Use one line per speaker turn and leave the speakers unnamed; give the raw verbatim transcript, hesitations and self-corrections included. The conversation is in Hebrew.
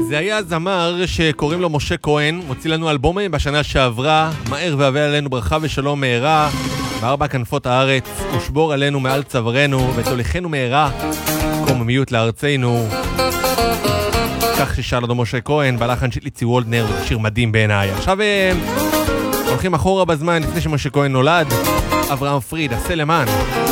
זה היה זמר שקוראים לו משה כהן, מוציא לנו אלבומים בשנה שעברה, מהר והבא עלינו ברכה ושלום מהרה, בארבע כנפות הארץ, ושבור עלינו מעל צווארנו, ותוליכנו מהרה, קוממיות לארצנו. כך ששר לנו משה כהן, בלחן של איצי וולדנר, וזה שיר מדהים בעיניי. עכשיו הולכים אחורה בזמן, לפני שמשה כהן נולד, אברהם פריד, עשה למען.